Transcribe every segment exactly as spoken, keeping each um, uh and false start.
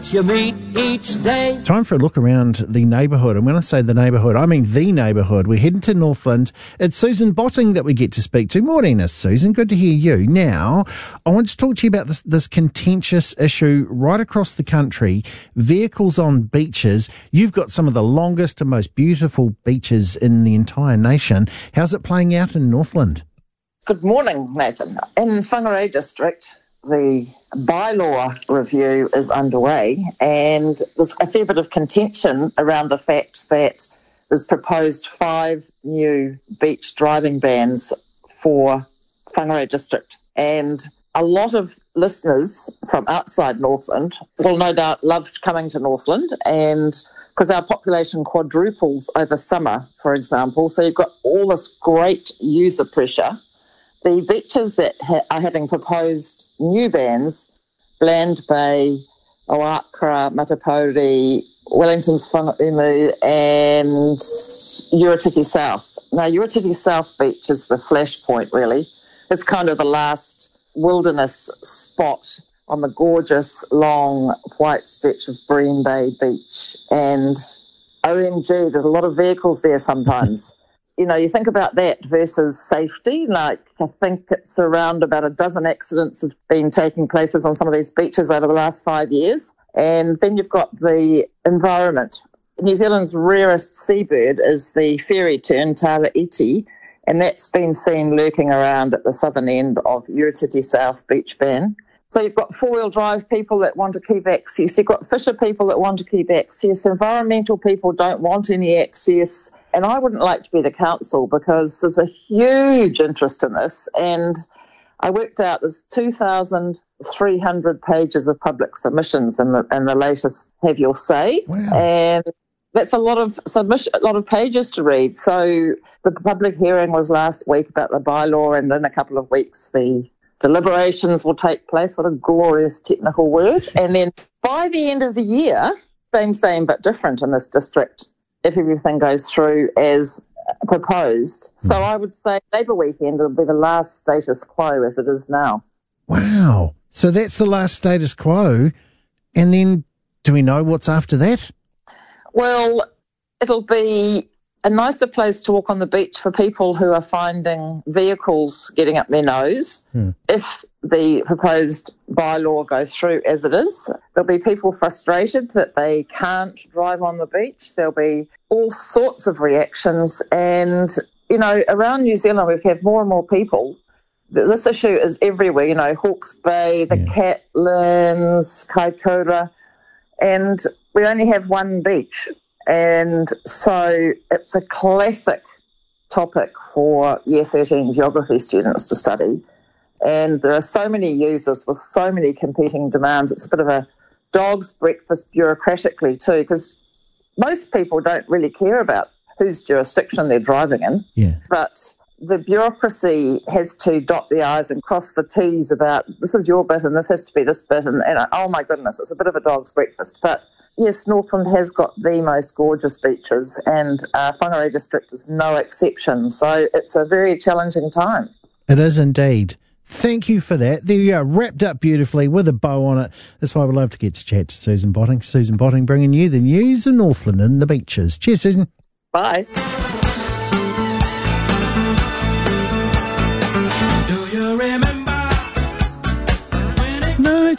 You meet each day. Time for a look around the neighbourhood. And when I say the neighbourhood, I mean the neighbourhood. We're heading to Northland. It's Susan Botting that we get to speak to. Morning, Susan. Good to hear you. Now, I want to talk to you about this, this contentious issue right across the country. Vehicles on beaches. You've got some of the longest and most beautiful beaches in the entire nation. How's it playing out in Northland? Good morning, Nathan. In Whangarei District, the bylaw review is underway, and there's a fair bit of contention around the fact that there's proposed five new beach driving bans for Whangarei District. And a lot of listeners from outside Northland will no doubt love coming to Northland, and because our population quadruples over summer, for example, so you've got all this great user pressure. The beaches that ha- are having proposed new bans, Bland Bay, Oakra, Matapori, Wellington's Whangaemu and Uretiti South. Now, Uretiti South Beach is the flashpoint, really. It's kind of the last wilderness spot on the gorgeous, long, white stretch of Bream Bay Beach. And O M G, there's a lot of vehicles there sometimes. You know, you think about that versus safety. Like, I think it's around about a dozen accidents have been taking places on some of these beaches over the last five years. And then you've got the environment. New Zealand's rarest seabird is the fairy tern, Tara Iti, and that's been seen lurking around at the southern end of Uretiti South Beach Ban. So you've got four-wheel drive people that want to keep access. You've got fisher people that want to keep access. Environmental people don't want any access. And I wouldn't like to be the council because there's a huge interest in this. And I worked out there's two thousand three hundred pages of public submissions in the, in the latest Have Your Say. Wow. And that's a lot of submission, a lot of pages to read. So the public hearing was last week about the bylaw, and in a couple of weeks the deliberations will take place. What a glorious technical word. And then by the end of the year, same, same, but different in this district, if everything goes through as proposed. So I would say Labour weekend will be the last status quo as it is now. Wow. So that's the last status quo. And then do we know what's after that? Well, it'll be a nicer place to walk on the beach for people who are finding vehicles getting up their nose. Hmm. If the proposed bylaw goes through as it is, there'll be people frustrated that they can't drive on the beach. There'll be all sorts of reactions. And, you know, around New Zealand, we've had more and more people. This issue is everywhere, you know, Hawke's Bay, the yeah. Catlins, Kaikoura, and we only have one beach. And so it's a classic topic for Year thirteen geography students to study. And there are so many users with so many competing demands. It's a bit of a dog's breakfast bureaucratically too, because most people don't really care about whose jurisdiction they're driving in. Yeah. But the bureaucracy has to dot the I's and cross the T's about this is your bit and this has to be this bit. And, and oh, my goodness, it's a bit of a dog's breakfast. But yes, Northland has got the most gorgeous beaches, and uh, Whangarei District is no exception. So it's a very challenging time. It is indeed. Thank you for that. There you are, wrapped up beautifully with a bow on it. That's why we love to get to chat to Susan Botting. Susan Botting bringing you the news of Northland and the beaches. Cheers, Susan. Bye. Do you remember? No.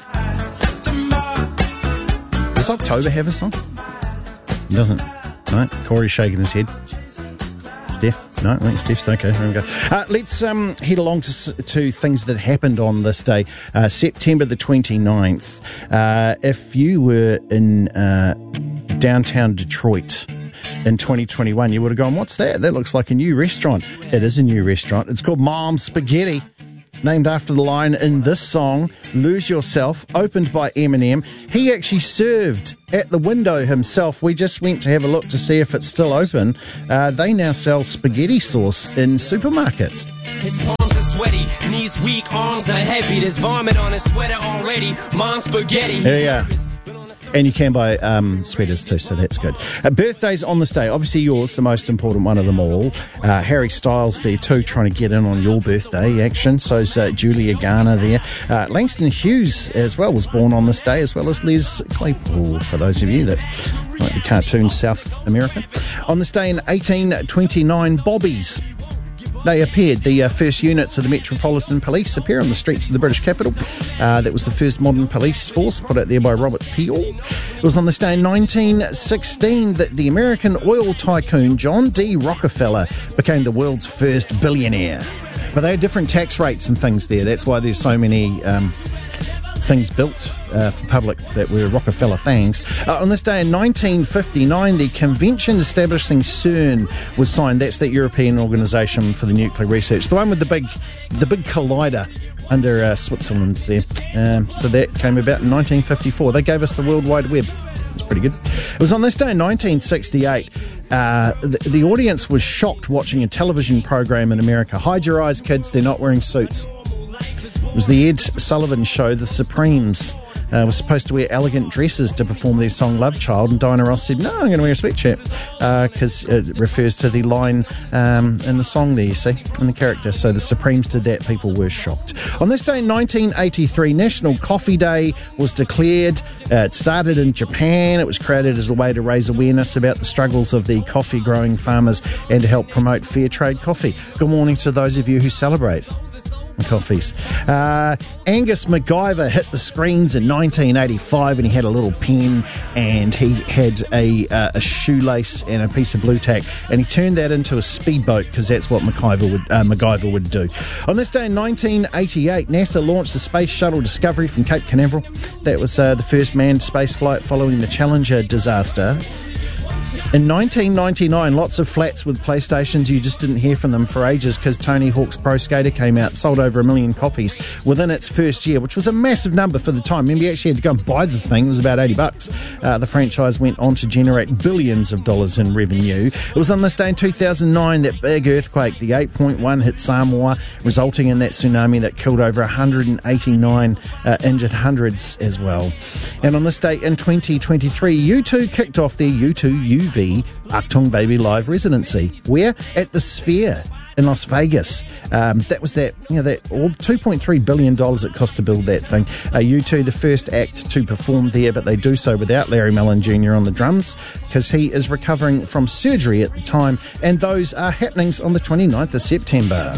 Does October have a song? It doesn't. No. Corey's shaking his head. Steph? No, I think Steph's okay. There we go. Uh, let's um, head along to to things that happened on this day, uh, September the twenty-ninth. Uh, if you were in uh, downtown Detroit in twenty twenty-one, you would have gone, what's that? That looks like a new restaurant. It is a new restaurant. It's called Mom's Spaghetti, named after the line in this song, Lose Yourself, opened by Eminem. He actually served at the window himself. We just went to have a look to see if it's still open. Uh, they now sell spaghetti sauce in supermarkets. His palms are sweaty, knees weak, arms are heavy. There's vomit on his sweater already. Mom's spaghetti. Yeah, yeah. And you can buy um, sweaters too, so that's good. Uh, birthdays on this day. Obviously yours, the most important one of them all. Uh, Harry Styles there too, trying to get in on your birthday action. So's uh, Julia Garner there. Uh, Langston Hughes as well was born on this day, as well as Les Claypool, for those of you that like the cartoon South America. On this day in eighteen twenty-nine, Bobbies. They appeared. The uh, first units of the Metropolitan Police appear on the streets of the British capital. Uh, that was the first modern police force put out there by Robert Peel. It was on this day in nineteen sixteen that the American oil tycoon John D. Rockefeller became the world's first billionaire. But they had different tax rates and things there. That's why there's so many um, things built uh, for public that were Rockefeller things. Uh, on this day in nineteen fifty-nine, the convention establishing CERN was signed. That's the European Organisation for the Nuclear Research, the one with the big, the big collider under uh, Switzerland there. Um, so that came about in nineteen fifty-four. They gave us the World Wide Web. It's pretty good. It was on this day in nineteen sixty-eight. Uh, the, the audience was shocked watching a television program in America. Hide your eyes, kids. They're not wearing suits. It was the Ed Sullivan Show. The Supremes uh, were supposed to wear elegant dresses to perform their song Love Child, and Diana Ross said, no, I'm going to wear a sweatshirt, because uh, it refers to the line um, in the song there, you see, in the character. So the Supremes did that. People were shocked. On this day in nineteen eighty-three, National Coffee Day was declared. Uh, it started in Japan. It was created as a way to raise awareness about the struggles of the coffee growing farmers and to help promote fair trade coffee. Good morning to those of you who celebrate coffees. Uh, Angus MacGyver hit the screens in nineteen eighty-five, and he had a little pen, and he had a, uh, a shoelace and a piece of blue tack, and he turned that into a speedboat, because that's what MacGyver would, uh, MacGyver would do. On this day in nineteen eighty-eight, NASA launched the Space Shuttle Discovery from Cape Canaveral. That was uh, the first manned space flight following the Challenger disaster. In nineteen ninety-nine, lots of flats with PlayStations. You just didn't hear from them for ages because Tony Hawk's Pro Skater came out, sold over a million copies within its first year, which was a massive number for the time. Remember, you actually had to go and buy the thing. It was about eighty bucks. Uh, the franchise went on to generate billions of dollars in revenue. It was on this day in two thousand nine that big earthquake, the eight point one, hit Samoa, resulting in that tsunami that killed over one hundred eighty-nine, uh, injured hundreds as well. And on this day in twenty twenty-three, U two kicked off their U two U V Achtung Baby Live residency. Where? At the Sphere in Las Vegas. Um, that was that, you know, that two point three billion dollars it cost to build that thing. Uh, U two, the first act to perform there, but they do so without Larry Mellon Junior on the drums, because he is recovering from surgery at the time, and those are happenings on the twenty-ninth of September.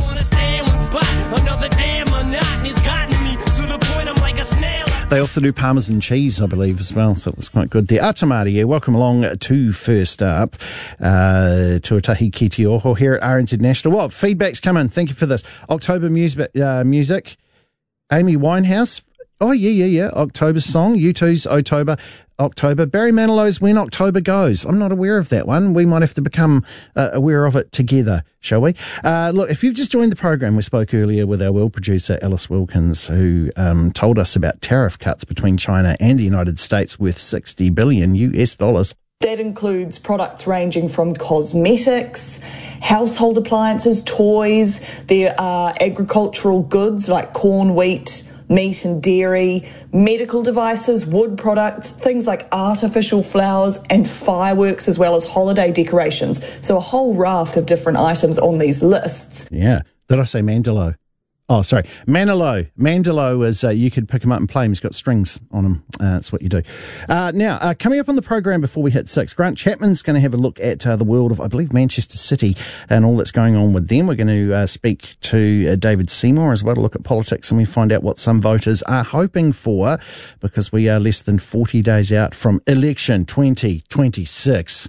They also do parmesan cheese, I believe, as well, so it was quite good there. Atamari, yeah, welcome along to First Up, uh, Tuatahi Ki Te Oho here at R N Z National. Well, feedback's come in. Thank you for this. October music, uh, music. Amy Winehouse. Oh, yeah, yeah, yeah. October's song. U two's October. October. Barry Manilow's When October Goes. I'm not aware of that one. We might have to become uh, aware of it together, shall we? Uh, look, if you've just joined the program, we spoke earlier with our world producer, Alice Wilkins, who um, told us about tariff cuts between China and the United States worth sixty billion U S dollars. That includes products ranging from cosmetics, household appliances, toys. There are agricultural goods like corn, wheat, meat and dairy, medical devices, wood products, things like artificial flowers and fireworks, as well as holiday decorations. So a whole raft of different items on these lists. Yeah. Did I say Mandalo? Oh, sorry. Manilow. Mandalo is, uh, you could pick him up and play him. He's got strings on him. Uh, that's what you do. Uh, now, uh, coming up on the program before we hit six, Grant Chapman's going to have a look at uh, the world of, I believe, Manchester City and all that's going on with them. We're going to uh, speak to uh, David Seymour as well to look at politics, and we find out what some voters are hoping for, because we are less than forty days out from election twenty twenty-six.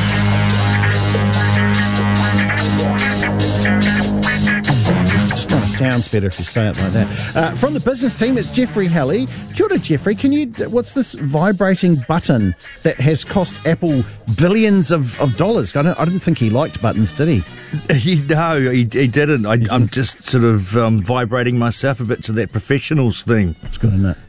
Sounds better if you say it like that. Uh, from the business team, it's Jeffrey Halley. Kia ora, Jeffrey. Can you? What's this vibrating button that has cost Apple billions of, of dollars? I, don't, I didn't think he liked buttons, did he? he no, he, he didn't. I, I'm just sort of um, vibrating myself a bit to that professionals thing. It's good, isn't it?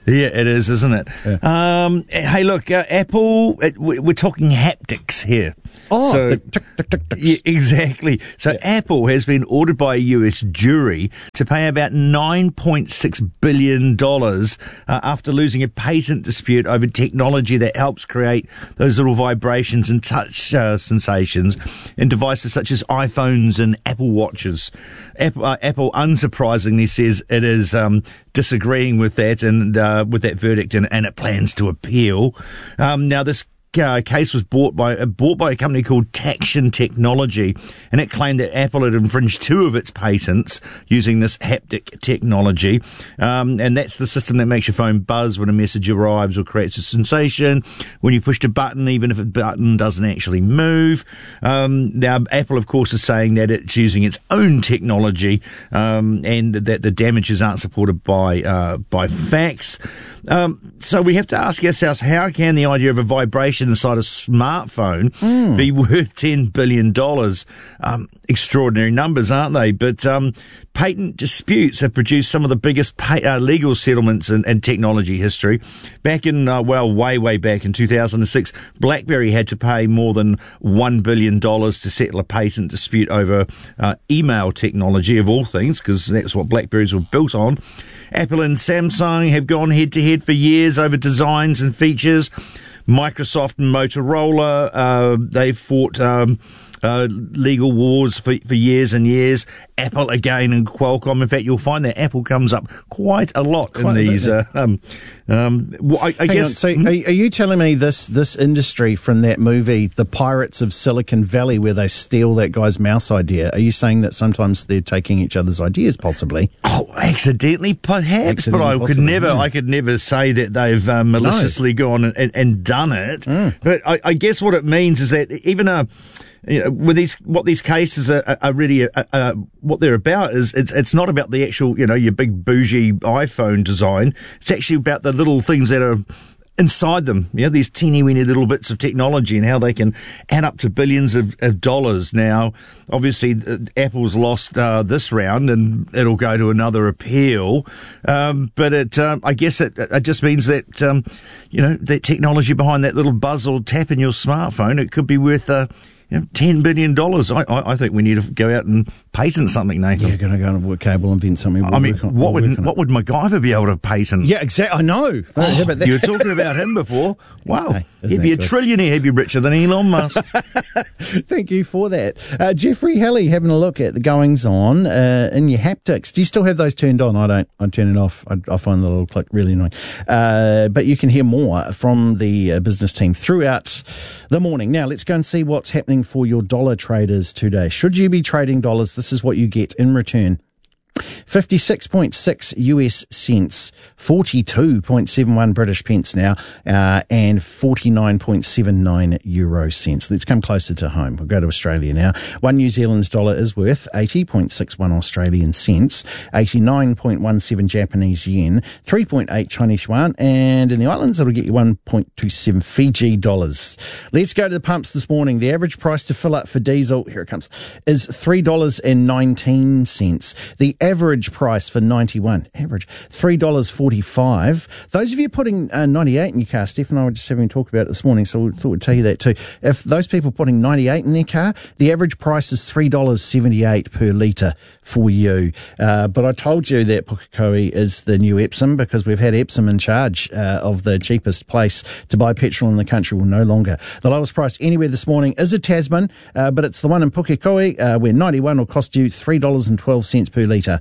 Yeah, it is, isn't it? Yeah. Um, hey, look, uh, Apple, it, we're talking haptics here. Oh, so, the tick, tick, tick, ticks. Yeah, exactly. So yeah. Apple has been ordered by a U S jury to pay about nine point six billion dollars uh, after losing a patent dispute over technology that helps create those little vibrations and touch uh, sensations in devices such as iPhones and Apple Watches. Apple, uh, Apple unsurprisingly, says it is um, disagreeing with that and uh, with that verdict, and, and it plans to appeal. Um, now, this Uh, case was bought by uh, bought by a company called Taction Technology, and it claimed that Apple had infringed two of its patents using this haptic technology, um, and that's the system that makes your phone buzz when a message arrives or creates a sensation when you push a button, even if the button doesn't actually move. Um, now, Apple, of course, is saying that it's using its own technology, um, and that the damages aren't supported by uh, by facts. Um, so we have to ask ourselves, how can the idea of a vibration inside a smartphone mm. be worth ten billion dollars? Um, extraordinary numbers, aren't they? But um, patent disputes have produced some of the biggest pay, uh, legal settlements in, in technology history. Back in, uh, well, way, way back in two thousand six, BlackBerry had to pay more than one billion dollars to settle a patent dispute over uh, email technology, of all things, because that's what BlackBerries were built on. Apple and Samsung have gone head-to-head for years over designs and features. Microsoft and Motorola, uh, they've fought um, uh, legal wars for, for years and years. Apple again and Qualcomm. In fact, you'll find that Apple comes up quite a lot quite in these. Uh, um, um, well, I, I Hang guess. On, so, hmm? are, are you telling me this this industry from that movie, The Pirates of Silicon Valley, where they steal that guy's mouse idea? Are you saying that sometimes they're taking each other's ideas, possibly? Oh, accidentally, perhaps. Accidentally, but I possibly, could never, yeah. I could never say that they've uh, maliciously no. gone and, and, and done it. Mm. But I, I guess what it means is that even a. You know, with these, what these cases are, are really, uh, uh, what they're about is, it's, it's not about the actual, you know, your big bougie iPhone design. It's actually about the little things that are inside them, you know, these teeny weeny little bits of technology and how they can add up to billions of, of dollars. Now, obviously, uh, Apple's lost uh, this round and it'll go to another appeal. Um, but it, um, I guess it, it just means that, um, you know, that technology behind that little buzz or tap in your smartphone, it could be worth, uh, You know, ten billion dollars. I, I, I think we need to go out and patent something, Nathan. Yeah, going to go on a work cable, invent something. We'll I mean, on, what we'll would what would MacGyver be able to patent? Yeah, exactly. I know. Oh, you were talking about him before. Wow. Hey, he'd be a good? trillionaire. He'd be richer than Elon Musk. Thank you for that. Uh, Jeffrey Halley having a look at the goings on uh, in your haptics. Do you still have those turned on? I don't. I turn it off. I, I find the little click really annoying. Uh, but you can hear more from the uh, business team throughout the morning. Now, let's go and see what's happening for your dollar traders today. Should you be trading dollars, this is what you get in return. fifty-six point six U S cents, forty-two point seven one British pence now, uh, and forty-nine point seven nine euro cents. Let's come closer to home. We'll go to Australia now. One New Zealand's dollar is worth eighty point six one Australian cents, eighty-nine point one seven Japanese yen, three point eight Chinese yuan, and in the islands it'll get you one point two seven Fiji dollars. Let's go to the pumps this morning. The average price to fill up for diesel, here it comes, is three dollars and nineteen cents. The average price for ninety-one, average, three dollars forty-five. Those of you putting uh, ninety-eight in your car, Steph and I were just having a talk about it this morning, so we thought we'd tell you that too. If those people putting ninety-eight in their car, the average price is three dollars seventy-eight per litre for you. Uh, but I told you that Pukekohe is the new Epsom because we've had Epsom in charge uh, of the cheapest place to buy petrol in the country. Well, no longer. The lowest price anywhere this morning is a Tasman, uh, but it's the one in Pukekohe uh, where ninety-one will cost you three dollars and twelve cents per litre.